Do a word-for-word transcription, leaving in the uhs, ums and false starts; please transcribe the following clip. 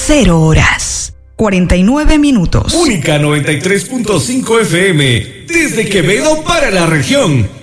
cero horas, cuarenta y nueve minutos. Única noventa y tres punto cinco F M, desde Quevedo para la región.